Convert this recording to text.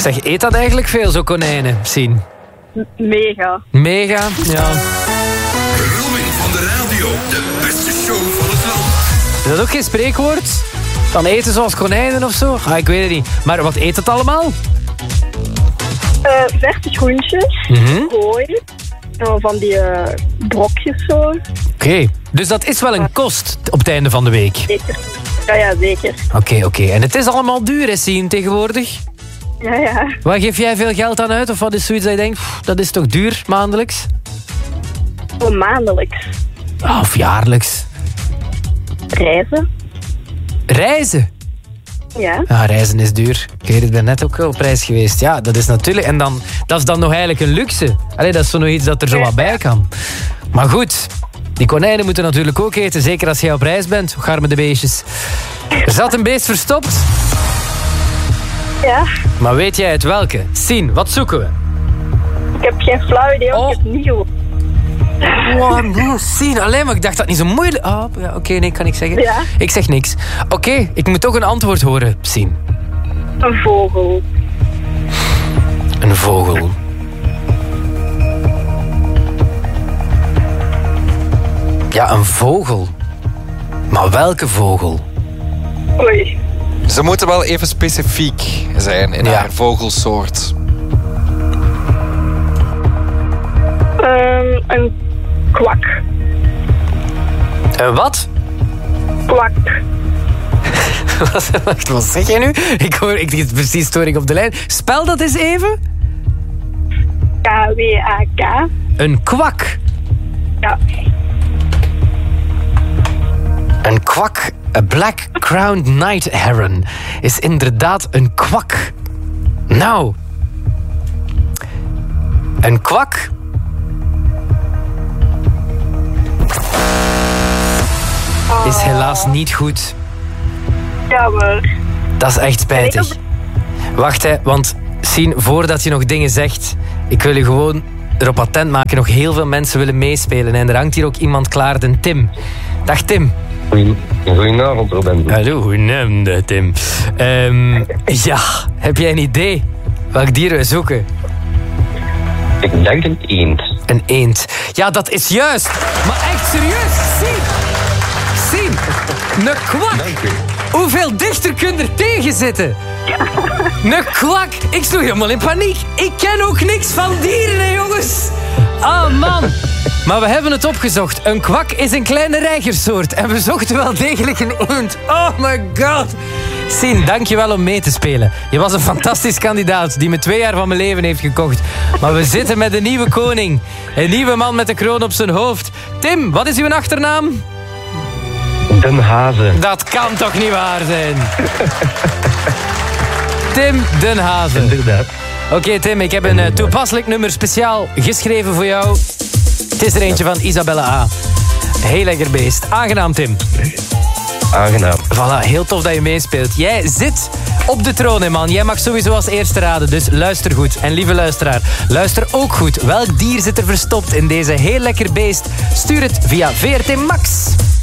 Zeg, eet dat eigenlijk veel, zo konijnen, Sien? Mega. Mega, ja. Robin van de radio, de beste show van het land. Is dat ook geen spreekwoord? Van eten zoals konijnen of zo? Ah, ik weet het niet. Maar wat eet het allemaal? Verse groentjes, gooi, van die brokjes zo. Oké, dus dat is wel een kost op het einde van de week. Zeker. Ja, zeker. Oké. En het is allemaal duur, hè, Sien, tegenwoordig? Ja. Waar geef jij veel geld aan uit? Of wat is zoiets dat je denkt, dat is toch duur, maandelijks? Gewoon maandelijks. Of jaarlijks? Reizen? Ja. Ja, reizen is duur. Ik weet, ik ben net ook op reis geweest. Ja, dat is natuurlijk... En dan, dat is dan nog eigenlijk een luxe. Allee, dat is zo nog iets dat er zo wat bij kan. Maar goed, die konijnen moeten natuurlijk ook eten. Zeker als jij op reis bent. Hoe gaat met de beestjes? Er zat een beest verstopt. Ja. Maar weet jij het welke? Sien, wat zoeken we? Ik heb geen flauw idee, want ik heb het niet gehoord. Wow, no, Sien, alleen maar ik dacht dat niet zo moeilijk... Oh, ja, oké, nee, kan ik zeggen. Ja. Ik zeg niks. Oké, ik moet toch een antwoord horen, Sien. Een vogel. Een vogel. Ja, een vogel. Maar welke vogel? Oei. Ze moeten wel even specifiek zijn in haar vogelsoort. Een kwak. Een wat? Kwak. Wacht, wat zeg jij nu? Ik precies storing op de lijn. Spel dat eens even. K-W-A-K. Een kwak. Ja. Een kwak, a black crowned night heron, is inderdaad een kwak. Nou. Een kwak... is helaas niet goed. Jammer. Dat is echt spijtig. Wacht, hè, want Sien, voordat je nog dingen zegt... ik wil je gewoon erop attent maken. Nog heel veel mensen willen meespelen. En er hangt hier ook iemand klaar, de Tim. Dag, Tim. Goedenavond, Robin. Hallo, goedenavond, Tim. Ja, heb jij een idee welk dier we zoeken? Ik denk een eend. Een eend. Ja, dat is juist. Maar echt serieus, Sien, een kwak. Hoeveel dichter kun je er tegen zitten? Een kwak. Ik sloeg helemaal in paniek. Ik ken ook niks van dieren, hè, jongens. Ah, man. Maar we hebben het opgezocht. Een kwak is een kleine reigersoort. En we zochten wel degelijk een eend. Oh my god. Sien, dankjewel om mee te spelen. Je was een fantastisch kandidaat die me 2 jaar van mijn leven heeft gekocht. Maar we zitten met een nieuwe koning. Een nieuwe man met een kroon op zijn hoofd. Tim, wat is uw achternaam? Den Hazen. Dat kan toch niet waar zijn? Tim Den Hazen. Inderdaad. Oké, Tim, ik heb een toepasselijk nummer speciaal geschreven voor jou. Het is er eentje van Isabelle A. Heel lekker beest. Aangenaam, Tim. Aangenaam. Voilà, heel tof dat je meespeelt. Jij zit op de troon, hè, man. Jij mag sowieso als eerste raden, dus luister goed. En lieve luisteraar, luister ook goed. Welk dier zit er verstopt in deze heel lekker beest? Stuur het via VRT Max.